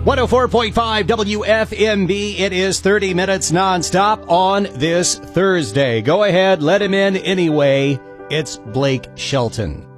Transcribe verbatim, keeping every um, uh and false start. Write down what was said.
one oh four point five W F M B. It is thirty minutes nonstop on this Thursday. Go ahead, let him in anyway. It's Blake Shelton.